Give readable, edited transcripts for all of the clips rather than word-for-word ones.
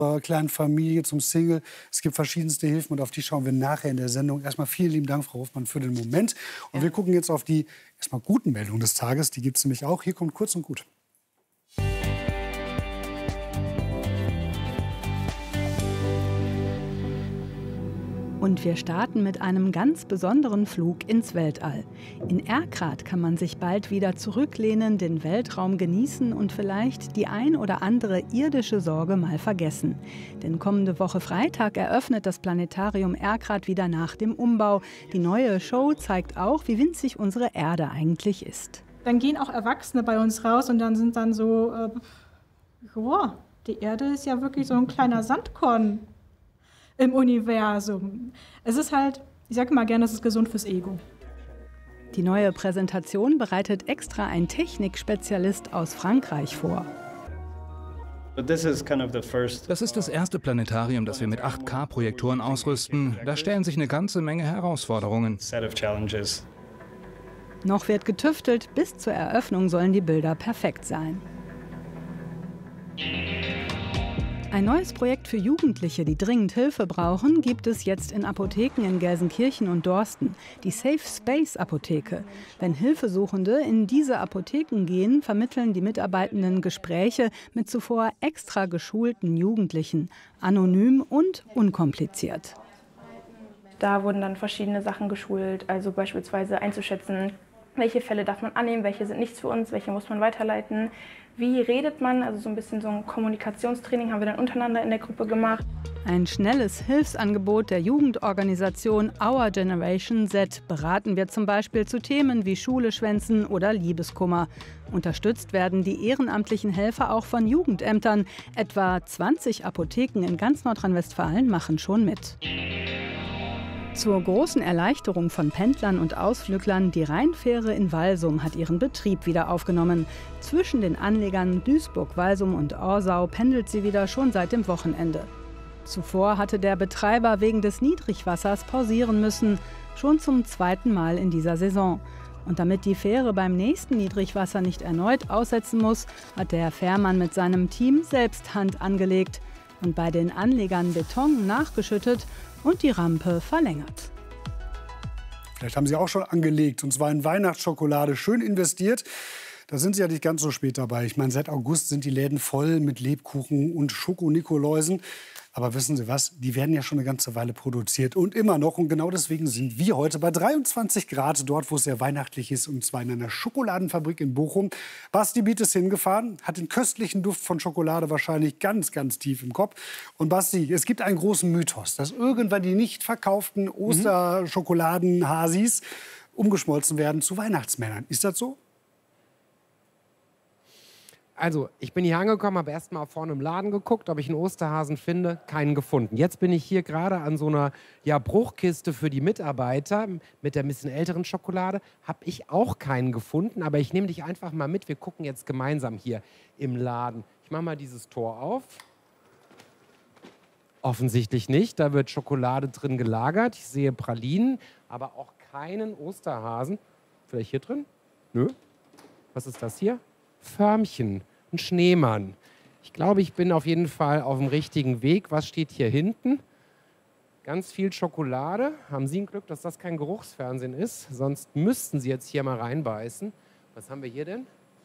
kleinen Familie, zum Single. Es gibt verschiedenste Hilfen und auf die schauen wir nachher in der Sendung. Erstmal vielen lieben Dank, Frau Hofmann, für den Moment. Und wir gucken jetzt auf die erstmal guten Meldungen des Tages. Die gibt es nämlich auch. Hier kommt Kurz und Gut. Und wir starten mit einem ganz besonderen Flug ins Weltall. In Erkrath kann man sich bald wieder zurücklehnen, den Weltraum genießen und vielleicht die ein oder andere irdische Sorge mal vergessen. Denn kommende Woche Freitag eröffnet das Planetarium Erkrath wieder nach dem Umbau. Die neue Show zeigt auch, wie winzig unsere Erde eigentlich ist. Dann gehen auch Erwachsene bei uns raus und dann sind dann so, die Erde ist ja wirklich so ein kleiner Sandkorn im Universum. Es ist halt, ich sage immer gerne, es ist gesund fürs Ego. Die neue Präsentation bereitet extra ein Technikspezialist aus Frankreich vor. Das ist das erste Planetarium, das wir mit 8K-Projektoren ausrüsten. Da stellen sich eine ganze Menge Herausforderungen. Noch wird getüftelt, bis zur Eröffnung sollen die Bilder perfekt sein. Ein neues Projekt für Jugendliche, die dringend Hilfe brauchen, gibt es jetzt in Apotheken in Gelsenkirchen und Dorsten. Die Safe Space Apotheke. Wenn Hilfesuchende in diese Apotheken gehen, vermitteln die Mitarbeitenden Gespräche mit zuvor extra geschulten Jugendlichen. Anonym und unkompliziert. Da wurden dann verschiedene Sachen geschult, also beispielsweise einzuschätzen, welche Fälle darf man annehmen, welche sind nichts für uns, welche muss man weiterleiten. Wie redet man? Also so ein bisschen so ein Kommunikationstraining haben wir dann untereinander in der Gruppe gemacht. Ein schnelles Hilfsangebot der Jugendorganisation Our Generation Z. Beraten wir zum Beispiel zu Themen wie Schule schwänzen oder Liebeskummer. Unterstützt werden die ehrenamtlichen Helfer auch von Jugendämtern. Etwa 20 Apotheken in ganz Nordrhein-Westfalen machen schon mit. Zur großen Erleichterung von Pendlern und Ausflüglern, die Rheinfähre in Walsum hat ihren Betrieb wieder aufgenommen. Zwischen den Anlegern Duisburg, Walsum und Orsau pendelt sie wieder schon seit dem Wochenende. Zuvor hatte der Betreiber wegen des Niedrigwassers pausieren müssen, schon zum zweiten Mal in dieser Saison. Und damit die Fähre beim nächsten Niedrigwasser nicht erneut aussetzen muss, hat der Fährmann mit seinem Team selbst Hand angelegt und bei den Anlegern Beton nachgeschüttet und die Rampe verlängert. Vielleicht haben Sie auch schon angelegt, und zwar in Weihnachtsschokolade, schön investiert. Da sind Sie ja nicht ganz so spät dabei. Ich meine, seit August sind die Läden voll mit Lebkuchen und Schoko-Nikoläusen. Aber wissen Sie was, die werden ja schon eine ganze Weile produziert und immer noch. Und genau deswegen sind wir heute bei 23 Grad, dort, wo es sehr weihnachtlich ist, und zwar in einer Schokoladenfabrik in Bochum. Basti Biet ist hingefahren, hat den köstlichen Duft von Schokolade wahrscheinlich ganz, ganz tief im Kopf. Und Basti, es gibt einen großen Mythos, dass irgendwann die nicht verkauften Osterschokoladenhasis umgeschmolzen werden zu Weihnachtsmännern. Ist das so? Also, ich bin hier angekommen, habe erst mal vorne im Laden geguckt, ob ich einen Osterhasen finde, keinen gefunden. Jetzt bin ich hier gerade an so einer Bruchkiste für die Mitarbeiter mit der ein bisschen älteren Schokolade. Habe ich auch keinen gefunden, aber ich nehme dich einfach mal mit. Wir gucken jetzt gemeinsam hier im Laden. Ich mache mal dieses Tor auf. Offensichtlich nicht, da wird Schokolade drin gelagert. Ich sehe Pralinen, aber auch keinen Osterhasen. Vielleicht hier drin? Nö. Was ist das hier? Förmchen. Ein Schneemann. Ich glaube, ich bin auf jeden Fall auf dem richtigen Weg. Was steht hier hinten? Ganz viel Schokolade. Haben Sie ein Glück, dass das kein Geruchsfernsehen ist? Sonst müssten Sie jetzt hier mal reinbeißen. Was haben wir hier denn?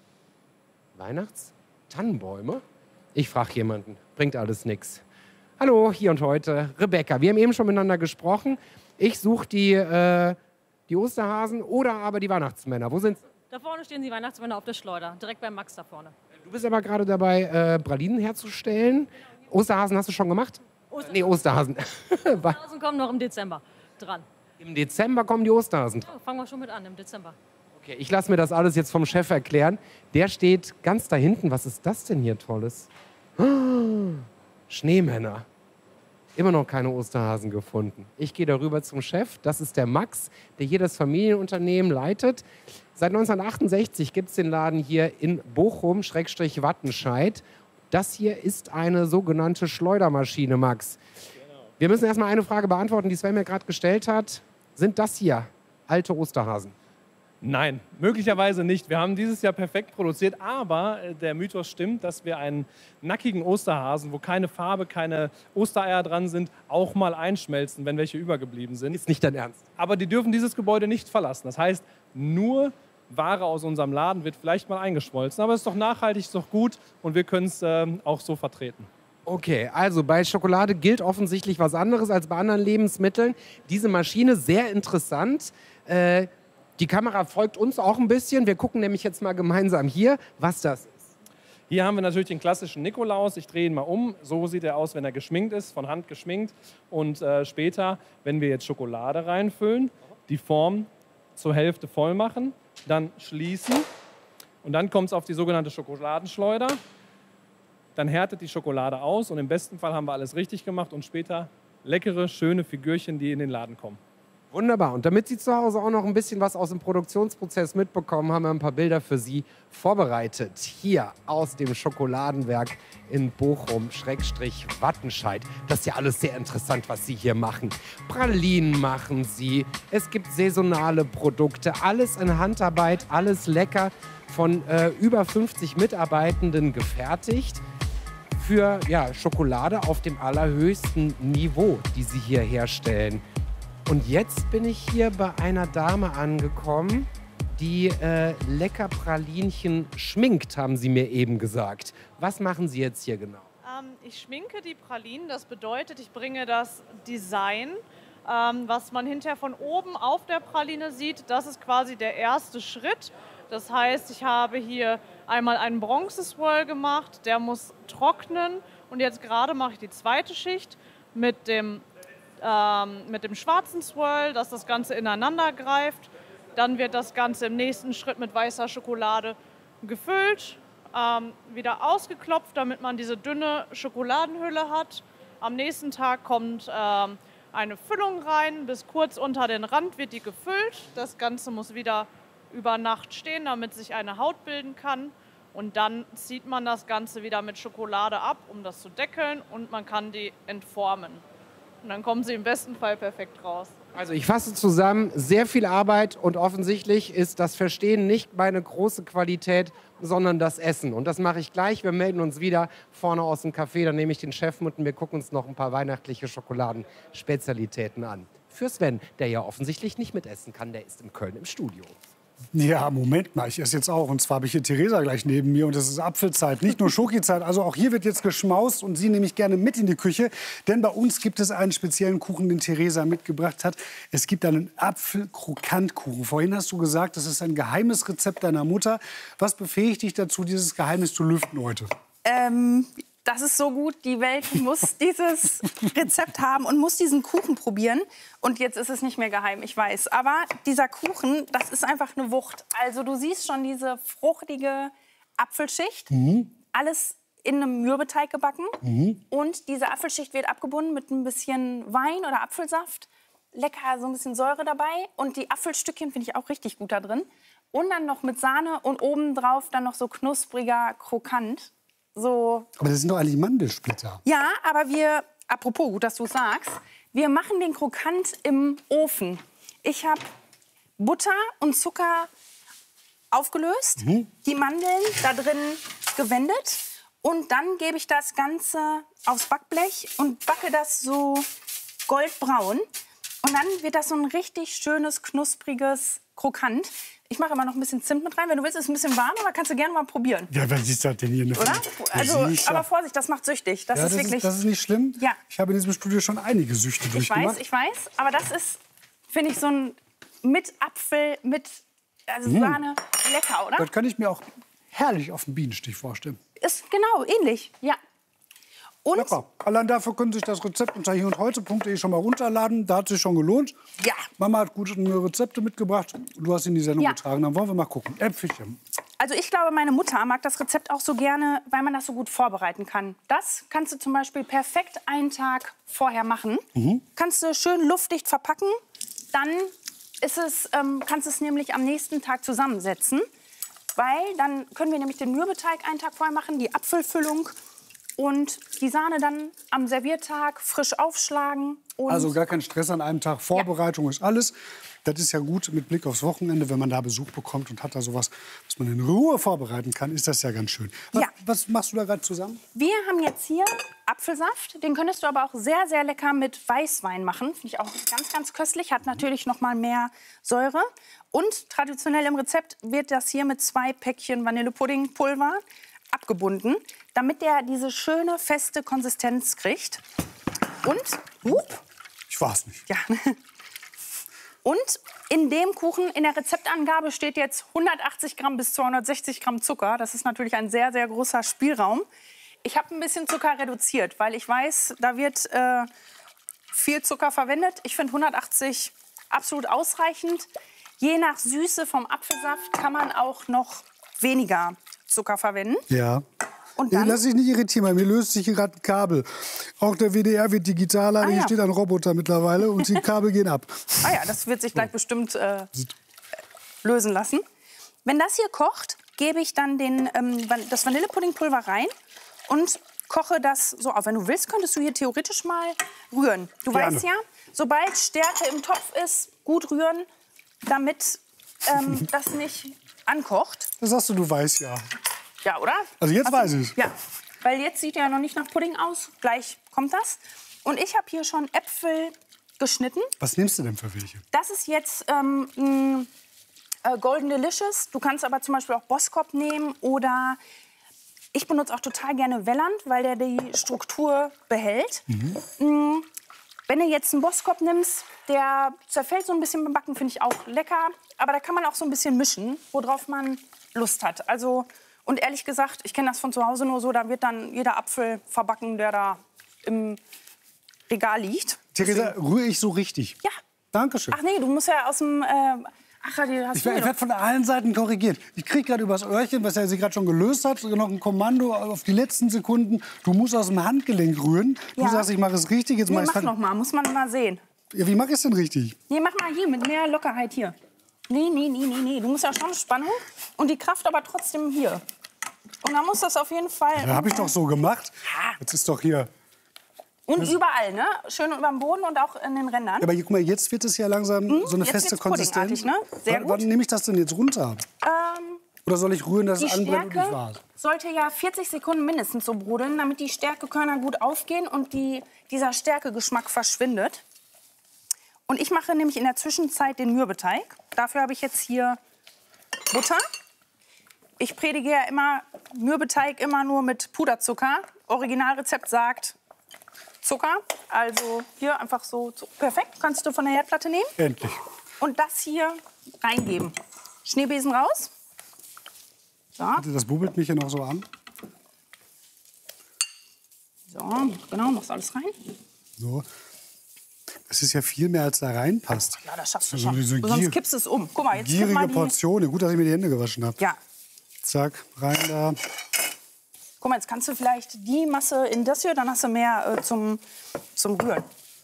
Weihnachts-Tannenbäume? Ich frage jemanden. Bringt alles nichts. Hallo, hier und heute Rebecca. Wir haben eben schon miteinander gesprochen. Ich suche die Osterhasen oder aber die Weihnachtsmänner. Wo sind sie? Da vorne stehen die Weihnachtsmänner auf der Schleuder, direkt beim Max da vorne. Du bist aber gerade dabei, Pralinen herzustellen. Osterhasen hast du schon gemacht? Nee, Osterhasen. Osterhasen kommen noch im Dezember dran. Im Dezember kommen die Osterhasen dran? Ja, fangen wir schon mit an, im Dezember. Okay, ich lasse mir das alles jetzt vom Chef erklären. Der steht ganz da hinten. Was ist das denn hier Tolles? Schneemänner. Immer noch keine Osterhasen gefunden. Ich gehe darüber zum Chef. Das ist der Max, der hier das Familienunternehmen leitet. Seit 1968 gibt es den Laden hier in Bochum-Wattenscheid. Das hier ist eine sogenannte Schleudermaschine, Max. Genau. Wir müssen erstmal eine Frage beantworten, die Sven mir gerade gestellt hat. Sind das hier alte Osterhasen? Nein, möglicherweise nicht. Wir haben dieses Jahr perfekt produziert, aber der Mythos stimmt, dass wir einen nackigen Osterhasen, wo keine Farbe, keine Ostereier dran sind, auch mal einschmelzen, wenn welche übergeblieben sind. Ist nicht dein Ernst? Aber die dürfen dieses Gebäude nicht verlassen. Das heißt, nur Ware aus unserem Laden wird vielleicht mal eingeschmolzen. Aber es ist doch nachhaltig, ist doch gut und wir können es auch so vertreten. Okay, also bei Schokolade gilt offensichtlich was anderes als bei anderen Lebensmitteln. Diese Maschine, sehr interessant. Die Kamera folgt uns auch ein bisschen. Wir gucken nämlich jetzt mal gemeinsam hier, was das ist. Hier haben wir natürlich den klassischen Nikolaus. Ich drehe ihn mal um. So sieht er aus, wenn er geschminkt ist, von Hand geschminkt. Und später, wenn wir jetzt Schokolade reinfüllen, die Form zur Hälfte voll machen, dann schließen. Und dann kommt es auf die sogenannte Schokoladenschleuder. Dann härtet die Schokolade aus und im besten Fall haben wir alles richtig gemacht und später leckere, schöne Figürchen, die in den Laden kommen. Wunderbar. Und damit Sie zu Hause auch noch ein bisschen was aus dem Produktionsprozess mitbekommen, haben wir ein paar Bilder für Sie vorbereitet. Hier aus dem Schokoladenwerk in Bochum-Wattenscheid. Das ist ja alles sehr interessant, was Sie hier machen. Pralinen machen Sie. Es gibt saisonale Produkte. Alles in Handarbeit, alles lecker. Von über 50 Mitarbeitenden gefertigt. Für Schokolade auf dem allerhöchsten Niveau, die Sie hier herstellen. Und jetzt bin ich hier bei einer Dame angekommen, die lecker Pralinchen schminkt, haben Sie mir eben gesagt. Was machen Sie jetzt hier genau? Ich schminke die Pralinen, das bedeutet, ich bringe das Design, was man hinterher von oben auf der Praline sieht, das ist quasi der erste Schritt. Das heißt, ich habe hier einmal einen Bronze-Swirl gemacht, der muss trocknen und jetzt gerade mache ich die zweite Schicht mit dem schwarzen Swirl, dass das Ganze ineinander greift. Dann wird das Ganze im nächsten Schritt mit weißer Schokolade gefüllt, wieder ausgeklopft, damit man diese dünne Schokoladenhülle hat. Am nächsten Tag kommt eine Füllung rein, bis kurz unter den Rand wird die gefüllt. Das Ganze muss wieder über Nacht stehen, damit sich eine Haut bilden kann. Und dann zieht man das Ganze wieder mit Schokolade ab, um das zu deckeln und man kann die entformen. Und dann kommen sie im besten Fall perfekt raus. Also ich fasse zusammen, sehr viel Arbeit und offensichtlich ist das Verstehen nicht meine große Qualität, sondern das Essen. Und das mache ich gleich. Wir melden uns wieder vorne aus dem Café, dann nehme ich den Chef mit und wir gucken uns noch ein paar weihnachtliche Schokoladenspezialitäten an. Für Sven, der ja offensichtlich nicht mitessen kann, der ist in Köln im Studio. Ja, Moment mal, ich esse jetzt auch. Und zwar habe ich hier Theresa gleich neben mir und es ist Apfelzeit, nicht nur Schokizeit. Also auch hier wird jetzt geschmaust und Sie nehme ich gerne mit in die Küche. Denn bei uns gibt es einen speziellen Kuchen, den Theresa mitgebracht hat. Es gibt einen Apfelkrokantkuchen. Vorhin hast du gesagt, das ist ein geheimes Rezept deiner Mutter. Was befähigt dich dazu, dieses Geheimnis zu lüften heute? Das ist so gut, die Welt muss dieses Rezept haben und muss diesen Kuchen probieren. Und jetzt ist es nicht mehr geheim, ich weiß. Aber dieser Kuchen, das ist einfach eine Wucht. Also du siehst schon diese fruchtige Apfelschicht. Alles in einem Mürbeteig gebacken. Und diese Apfelschicht wird abgebunden mit ein bisschen Wein oder Apfelsaft. Lecker, so ein bisschen Säure dabei. Und die Apfelstückchen finde ich auch richtig gut da drin. Und dann noch mit Sahne und obendrauf dann noch so knuspriger Krokant. So. Aber das sind doch eigentlich Mandelsplitter. Ja, aber apropos, gut, dass du es sagst, wir machen den Krokant im Ofen. Ich habe Butter und Zucker aufgelöst, die Mandeln da drin gewendet und dann gebe ich das Ganze aufs Backblech und backe das so goldbraun. Und dann wird das so ein richtig schönes, knuspriges Krokant. Ich mache immer noch ein bisschen Zimt mit rein. Wenn du willst, ist es ein bisschen warm, aber kannst du gerne mal probieren. Ja, was ist das denn hier? Oder? Also, aber Vorsicht, das macht süchtig. Das ist wirklich. Das ist nicht schlimm. Ja. Ich habe in diesem Studio schon einige Süchte durchgemacht. Ich weiß. Aber das ist, finde ich, so ein mit Apfel, mit Sahne, lecker, oder? Das kann ich mir auch herrlich auf den Bienenstich vorstellen. Ist genau ähnlich, ja. Und lecker. Allein dafür können Sie sich das Rezept unter hierundheute.de schon mal runterladen. Da hat es sich schon gelohnt. Ja. Mama hat gute Rezepte mitgebracht. Du hast in die Sendung getragen. Dann wollen wir mal gucken. Äpfelchen. Also ich glaube, meine Mutter mag das Rezept auch so gerne, weil man das so gut vorbereiten kann. Das kannst du zum Beispiel perfekt einen Tag vorher machen. Kannst du schön luftdicht verpacken. Dann kannst du es nämlich am nächsten Tag zusammensetzen. Weil dann können wir nämlich den Mürbeteig einen Tag vorher machen, die Apfelfüllung. Und die Sahne dann am Serviertag frisch aufschlagen. Und Also gar kein Stress an einem Tag. Vorbereitung ist alles. Das ist ja gut mit Blick aufs Wochenende, wenn man da Besuch bekommt und hat da sowas, was man in Ruhe vorbereiten kann, ist das ja ganz schön. Was machst du da gerade zusammen? Wir haben jetzt hier Apfelsaft. Den könntest du aber auch sehr, sehr lecker mit Weißwein machen. Finde ich auch ganz, ganz köstlich. Hat natürlich noch mal mehr Säure. Und traditionell im Rezept wird das hier mit 2 Päckchen Vanillepuddingpulver abgebunden, damit der diese schöne, feste Konsistenz kriegt. Und, ich weiß nicht. Ja. Und in dem Kuchen, in der Rezeptangabe steht jetzt 180 Gramm bis 260 Gramm Zucker. Das ist natürlich ein sehr, sehr großer Spielraum. Ich habe ein bisschen Zucker reduziert, weil ich weiß, da wird viel Zucker verwendet. Ich finde 180 absolut ausreichend. Je nach Süße vom Apfelsaft kann man auch noch weniger Zucker verwenden. Ja. Und dann, lass dich nicht irritieren, mir löst sich hier gerade ein Kabel. Auch der WDR wird digitaler, hier steht ein Roboter mittlerweile und die Kabel gehen ab. Ah ja, das wird sich gleich bestimmt lösen lassen. Wenn das hier kocht, gebe ich dann das Vanillepuddingpulver rein und koche das so auf. Wenn du willst, könntest du hier theoretisch mal rühren. Du weißt ja, sobald Stärke im Topf ist, gut rühren, damit das nicht ankocht. Das sagst du weißt ja. Ja, oder? Also jetzt weiß ich. Ja, weil jetzt sieht er ja noch nicht nach Pudding aus. Gleich kommt das. Und ich habe hier schon Äpfel geschnitten. Was nimmst du denn für welche? Das ist jetzt Golden Delicious. Du kannst aber zum Beispiel auch Boskop nehmen oder ich benutze auch total gerne Welland, weil der die Struktur behält. Wenn du jetzt einen Boskop nimmst, der zerfällt so ein bisschen beim Backen, finde ich auch lecker. Aber da kann man auch so ein bisschen mischen, worauf man Lust hat. Also, und ehrlich gesagt, ich kenne das von zu Hause nur so, da wird dann jeder Apfel verbacken, der da im Regal liegt. Theresa, rühre ich so richtig? Ja. Dankeschön. Ach nee, du musst ja aus dem... Ich werde von allen Seiten korrigiert. Ich kriege gerade übers Öhrchen, was er sich gerade schon gelöst hat, noch ein Kommando auf die letzten Sekunden. Du musst aus dem Handgelenk rühren. Du sagst, ich mache es richtig. Jetzt mach noch mal, muss man mal sehen. Ja, wie mache ich es denn richtig? Nee, mach mal hier, mit mehr Lockerheit hier. Nee. Du musst ja schon Spannung und die Kraft aber trotzdem hier. Und dann muss das auf jeden Fall... Ja, habe ich doch so gemacht. Jetzt ist doch hier... Und überall, ne? Schön über dem Boden und auch in den Rändern. Ja, aber guck mal, jetzt wird es ja langsam so eine feste Konsistenz. Ne? Sehr gut. Wann nehme ich das denn jetzt runter? Oder soll ich rühren, dass es anbrennt und nicht wahr? Sollte ja 40 Sekunden mindestens so brodeln, damit die Stärkekörner gut aufgehen und dieser Stärkegeschmack verschwindet. Und ich mache nämlich in der Zwischenzeit den Mürbeteig. Dafür habe ich jetzt hier Butter. Ich predige ja immer Mürbeteig immer nur mit Puderzucker. Originalrezept sagt Zucker. Also hier einfach so. Perfekt, kannst du von der Herdplatte nehmen. Endlich. Und das hier reingeben. Schneebesen raus. So. Das bubbelt mich hier noch so an. So, genau, machst alles rein. So. Das ist ja viel mehr, als da reinpasst. Ja, das schaffst du schon. Sonst kippst du es um. Guck mal, jetzt gierige mal Portionen. Gut, dass ich mir die Hände gewaschen habe. Ja. Zack, rein da. Guck mal, jetzt kannst du vielleicht die Masse in das hier, dann hast du mehr zum Rühren.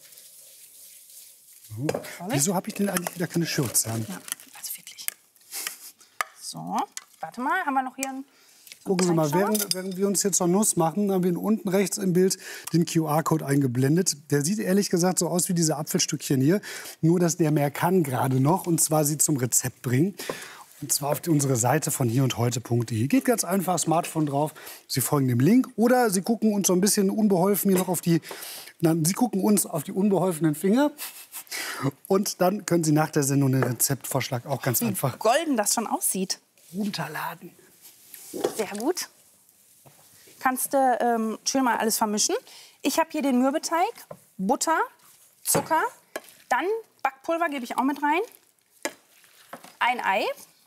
So. Wieso habe ich denn eigentlich wieder keine Schürze an? Ja, also wirklich. So, warte mal, haben wir noch hier einen... Gucken Sie mal, während wir uns jetzt zur Nuss machen, haben wir unten rechts im Bild den QR-Code eingeblendet. Der sieht ehrlich gesagt so aus wie diese Apfelstückchen hier. Nur, dass der mehr kann gerade noch, und zwar sie zum Rezept bringen. Und zwar auf unsere Seite von hierundheute.de. Geht ganz einfach, Smartphone drauf. Sie folgen dem Link oder Sie gucken uns so ein bisschen unbeholfen hier noch auf die... Sie gucken uns auf die unbeholfenen Finger. Und dann können Sie nach der Sendung den Rezeptvorschlag auch ganz einfach... Wie golden das schon aussieht. Runterladen. Sehr gut. Kannst du schön mal alles vermischen. Ich habe hier den Mürbeteig, Butter, Zucker, dann Backpulver gebe ich auch mit rein, ein Ei,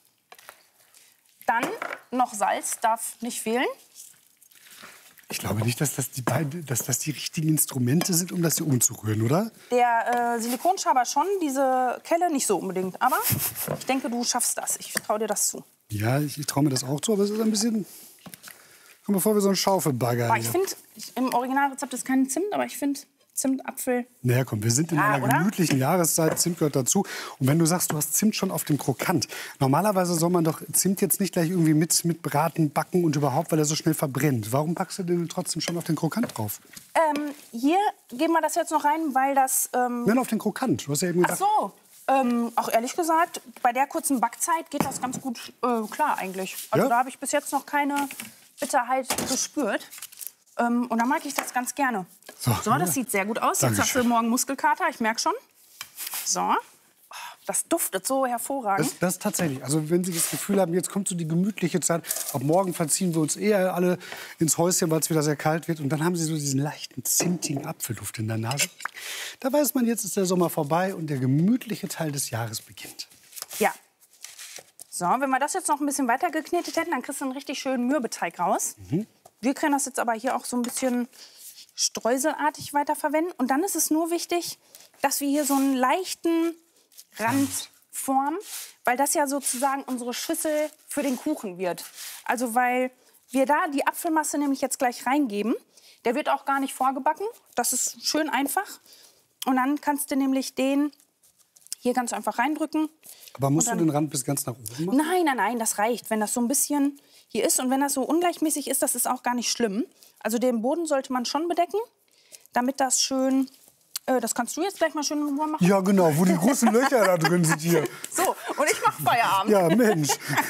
dann noch Salz, darf nicht fehlen. Ich glaube nicht, dass das die richtigen Instrumente sind, um das hier umzurühren, oder? Der Silikonschaber schon, diese Kelle nicht so unbedingt. Aber ich denke, du schaffst das. Ich traue dir das zu. Ja, ich traue mir das auch zu, aber es ist ein bisschen... Komm mal vor, wie so ein Schaufelbagger. Aber ich finde, im Originalrezept ist kein Zimt, aber ich finde, Zimtapfel. Naja, komm, wir sind in einer gemütlichen Jahreszeit. Zimt gehört dazu. Und wenn du sagst, du hast Zimt schon auf dem Krokant. Normalerweise soll man doch Zimt jetzt nicht gleich irgendwie mit braten, backen und überhaupt, weil er so schnell verbrennt. Warum packst du den trotzdem schon auf den Krokant drauf? Hier geben wir das jetzt noch rein, weil das... Nein, auf den Krokant. Du hast ja eben gesagt. Ach so. Auch ehrlich gesagt, bei der kurzen Backzeit geht das ganz gut klar eigentlich. Also da habe ich bis jetzt noch keine Bitterheit gespürt. Und dann mag ich das ganz gerne. So, das sieht sehr gut aus. Jetzt hast du morgen Muskelkater, ich merke schon. So, das duftet so hervorragend. Das tatsächlich. Also wenn Sie das Gefühl haben, jetzt kommt so die gemütliche Zeit. Ab morgen verziehen wir uns eher alle ins Häuschen, weil es wieder sehr kalt wird. Und dann haben Sie so diesen leichten, zimtigen Apfelduft in der Nase. Da weiß man, jetzt ist der Sommer vorbei und der gemütliche Teil des Jahres beginnt. Ja. So, wenn wir das jetzt noch ein bisschen weiter geknetet hätten, dann kriegst du einen richtig schönen Mürbeteig raus. Wir können das jetzt aber hier auch so ein bisschen streuselartig weiterverwenden. Und dann ist es nur wichtig, dass wir hier so einen leichten Rand formen, weil das ja sozusagen unsere Schüssel für den Kuchen wird. Also weil wir da die Apfelmasse nämlich jetzt gleich reingeben. Der wird auch gar nicht vorgebacken. Das ist schön einfach. Und dann kannst du nämlich den hier ganz einfach reindrücken. Aber musst du den Rand bis ganz nach oben machen? Nein, das reicht. Wenn das so ein bisschen hier ist und wenn das so ungleichmäßig ist, das ist auch gar nicht schlimm. Also den Boden sollte man schon bedecken, damit das schön... das kannst du jetzt gleich mal schön in Ruhe machen. Ja, genau, wo die großen Löcher da drin sind hier. So, und ich mache Feierabend. Ja, Mensch.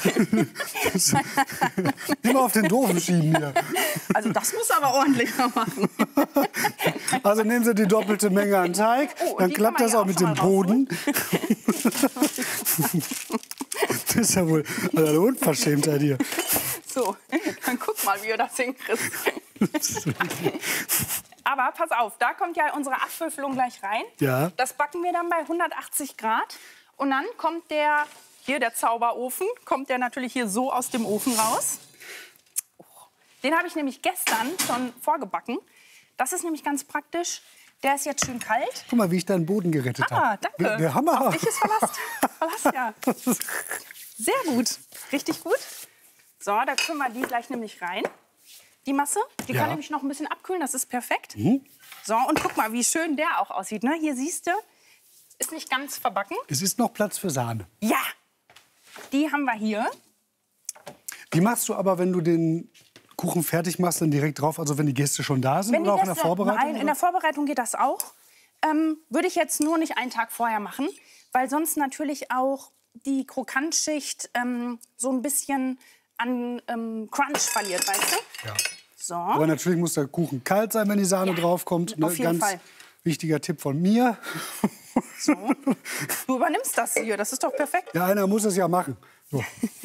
Immer auf den Doofen schieben hier. Also das muss aber ordentlicher machen. Also nehmen Sie die doppelte Menge an Teig, dann klappt das auch mit dem Boden. Das ist ja wohl eine Unverschämtheit hier. So, dann guck mal, wie ihr das hinkriegt. Aber pass auf, da kommt ja unsere Apfelfüllung gleich rein. Ja. Das backen wir dann bei 180 Grad. Und dann kommt der Zauberofen, kommt der natürlich hier so aus dem Ofen raus. Den habe ich nämlich gestern schon vorgebacken. Das ist nämlich ganz praktisch. Der ist jetzt schön kalt. Guck mal, wie ich deinen Boden gerettet habe. Danke. Der Hammer. Auf dich ist Verlass, ja. Sehr gut, richtig gut. So, da können wir die gleich nämlich rein. Die Masse, die kann nämlich noch ein bisschen abkühlen, das ist perfekt. So, und guck mal, wie schön der auch aussieht. Ne? Hier siehst du, ist nicht ganz verbacken. Es ist noch Platz für Sahne. Ja, die haben wir hier. Die machst du aber, wenn du den Kuchen fertig machst, dann direkt drauf, also wenn die Gäste schon da sind oder auch in der Vorbereitung? Nein, in der Vorbereitung geht das auch. Würde ich jetzt nur nicht einen Tag vorher machen, weil sonst natürlich auch die Krokantschicht so ein bisschen an Crunch verliert, weißt du? Ja. So. Aber natürlich muss der Kuchen kalt sein, wenn die Sahne draufkommt. Auf jeden Fall. Wichtiger Tipp von mir. So. Du übernimmst das hier, das ist doch perfekt. Ja, einer muss es ja machen. So,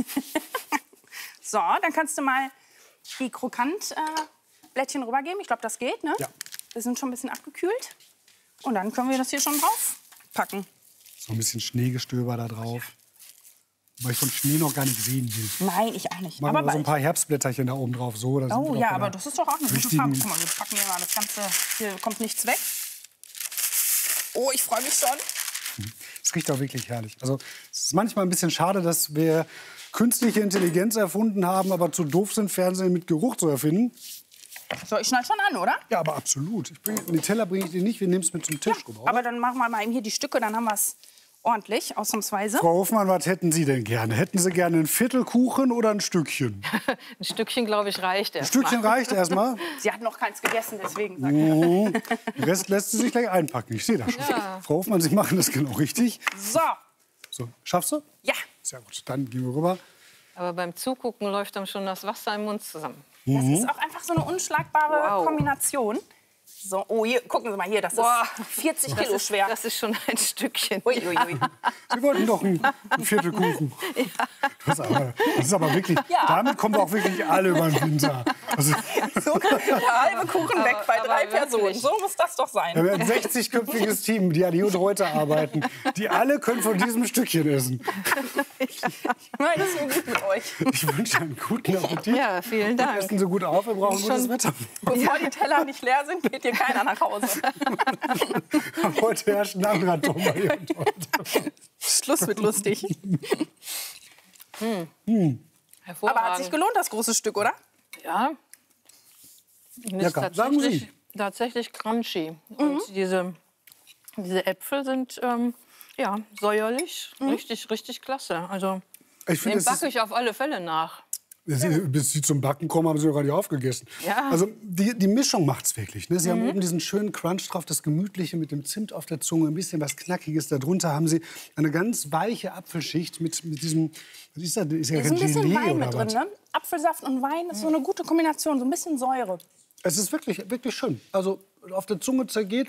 so, dann kannst du mal die Krokantblättchen rübergeben. Ich glaube, das geht, ne? Ja. Wir sind schon ein bisschen abgekühlt. Und dann können wir das hier schon drauf packen. so ein bisschen Schneegestöber da drauf. Weil ich von Schnee noch gar nicht sehen will. Nein, ich auch nicht. Machen Aber wir so ein paar Herbstblätterchen da oben drauf. So, oh ja, aber das ist doch auch eine gute Farbe. Guck mal, wir packen hier mal das Ganze. Hier kommt nichts weg. Oh, ich freue mich schon. Es riecht auch wirklich herrlich. Also es ist manchmal ein bisschen schade, dass wir künstliche Intelligenz erfunden haben, aber zu doof sind, Fernsehen mit Geruch zu erfinden. So, ich schneide schon an, oder? Ja, aber absolut. Den Teller bringe ich dir nicht, wir nehmen es mit zum Tisch. Ja, aber dann machen wir mal eben hier die Stücke, dann haben wir es ordentlich, ausnahmsweise. Frau Hofmann, was hätten Sie denn gerne? Hätten Sie gerne ein Viertelkuchen oder ein Stückchen? Ein Stückchen, glaube ich, reicht Ein erstmal. Stückchen reicht erstmal. Sie hat noch keins gegessen, deswegen sagt er. Den Rest lässt sie sich gleich einpacken. Ich sehe das schon. Ja. Frau Hofmann, Sie machen das genau richtig. So. So, schaffst du? Ja. Sehr gut. Dann gehen wir rüber. Aber beim Zugucken läuft dann schon das Wasser im Mund zusammen. Das ist auch einfach so eine unschlagbare Kombination. So, oh, hier, gucken Sie mal hier, das ist 40 Kilo schwer. Das ist schon ein Stückchen. Ui, ui, ui. Sie wollten doch ein Viertelkuchen. Das ist aber wirklich, damit kommen wir auch wirklich alle über den Winter. Also, So, der halbe Kuchen weg bei 3 Personen. So muss das doch sein. wir haben ein 60-köpfiges Team, die an hier und heute arbeiten. Die alle können von diesem Stückchen essen. Ich meine, es ist gut mit euch. Ich wünsche einen guten Appetit. Ja, vielen Dank. Essen Sie gut auf, wir brauchen gutes Wetter. Bevor die Teller nicht leer sind, geht hier keiner nach Hause. Heute herrscht ein anderer Ton bei hier und heute. Schluss mit lustig. Hervorragend. Aber hat sich gelohnt, das große Stück, oder? Ja. Ja, komm, sagen Sie. tatsächlich crunchy. Und diese Äpfel sind ja, säuerlich, richtig klasse. Also den backe ich auf alle Fälle nach. Bis Sie zum Backen kommen, haben Sie noch gar nicht aufgegessen. Ja. Also die Mischung macht's wirklich. Ne? Sie haben oben diesen schönen Crunch drauf, das Gemütliche mit dem Zimt auf der Zunge, ein bisschen was Knackiges. Darunter haben Sie eine ganz weiche Apfelschicht mit diesem, was ist das? Ist ja Ist ein bisschen Gelee Wein oder mit drin, was? ne? Apfelsaft und Wein ist so eine gute Kombination, so ein bisschen Säure. Es ist wirklich, wirklich schön. Also auf der Zunge zergeht,